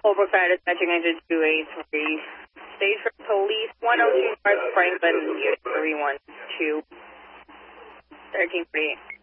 Holbrook Fire Dispatching Engine 283. Stage for Police 102 North Franklin, Unit 312. 1348.